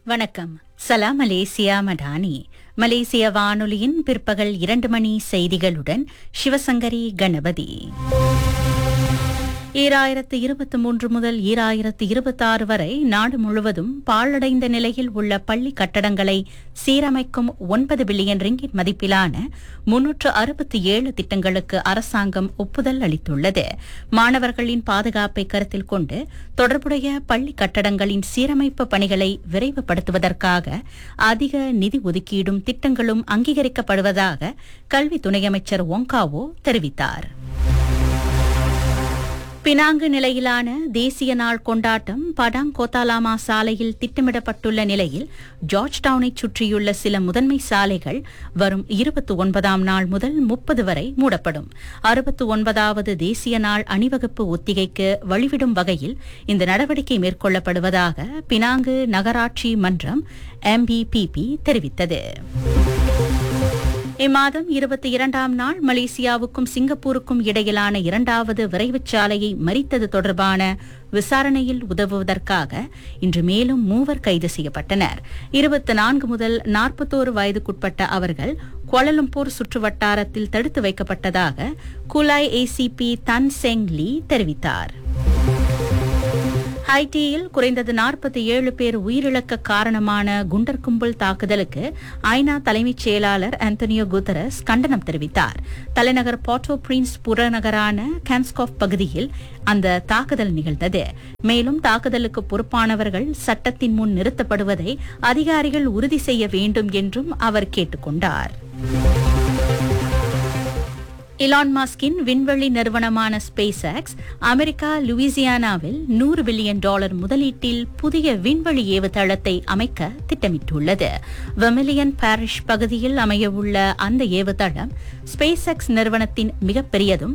வணக்கம். சலாம் மலேசியா மடானி. மலேசிய வானொலியின் பிற்பகல் 2 மணி செய்திகளுடன் சிவசங்கரி கணபதி. 2023 முதல் 2026 வரை நாடு முழுவதும் பாழடைந்த நிலையில் உள்ள பள்ளி கட்டடங்களை சீரமைக்கும் 9 பில்லியன் ரிங்கிட் மதிப்பிலான 367 திட்டங்களுக்கு அரசாங்கம் ஒப்புதல் அளித்துள்ளது. மாணவர்களின் பாதுகாப்பை கருத்தில் கொண்டு தொடர்புடைய பள்ளி கட்டடங்களின் சீரமைப்பு பணிகளை விரைவுபடுத்துவதற்காக அதிக நிதி ஒதுக்கீடும் திட்டங்களும் அங்கீகரிக்கப்படுவதாக கல்வி துணை அமைச்சர் ஒங்காவோ தெரிவித்தார். பினாங்கு நிலையிலான தேசிய நாள் கொண்டாட்டம் படாங் கோத்தாலாமா சாலையில் திட்டமிடப்பட்டுள்ள நிலையில் ஜார்ஜ் டவுனை சுற்றியுள்ள சில முதன்மை சாலைகள் வரும் 29ஆம் நாள் முதல் 30 வரை மூடப்படும். 69வது தேசிய நாள் அணிவகுப்பு ஒத்திகைக்கு வழிவிடும் வகையில் இந்த நடவடிக்கை மேற்கொள்ளப்படுவதாக பினாங்கு நகராட்சி மன்றம் MBPP தெரிவித்தது. இம்மாதம் 22ஆம் நாள் மலேசியாவுக்கும் சிங்கப்பூருக்கும் இடையிலான 2வது விரைவுச் சாலையை மறித்தது தொடர்பான விசாரணையில் உதவுவதற்காக இன்று மேலும் 3 கைது செய்யப்பட்டனர். 24 முதல் 41 வயதுக்குட்பட்ட அவர்கள் கோலலம்பூர் சுற்றுவட்டாரத்தில் தடுத்து வைக்கப்பட்டதாக குலாய் ACP தன் செங் லீ தெரிவித்தார். ஹைட்டியில் குறைந்தது 47 பேர் உயிரிழக்க காரணமான குண்டர் கும்பல் தாக்குதலுக்கு ஐநா தலைமைச் செயலாளர் ஆந்தனியோ குட்டரஸ் கண்டனம் தெரிவித்தார். தலைநகர் போர்ட்டோ பிரின்ஸ் புறநகரான கான்ஸ்காஃப் பகுதியில் அந்த தாக்குதல் நிகழ்ந்தது. மேலும் தாக்குதலுக்கு பொறுப்பானவர்கள் சட்டத்தின் முன் நிறுத்தப்படுவதை அதிகாரிகள் உறுதி செய்ய வேண்டும் என்றும் அவர் கேட்டுக் கொண்டார். இலான் மஸ்கின் விண்வெளி நிறுவனமான ஸ்பேஸ் எக்ஸ் அமெரிக்கா லூயிசியானாவில் $100 பில்லியன் முதலீட்டில் புதிய விண்வெளி ஏவுதளத்தை அமைக்க திட்டமிட்டுள்ளது. வெமிலியன் பாரிஷ் பகுதியில் அமையவுள்ள அந்த ஏவுதளம் ஸ்பேஸ் எக்ஸ் நிறுவனத்தின் மிகப்பெரியதும்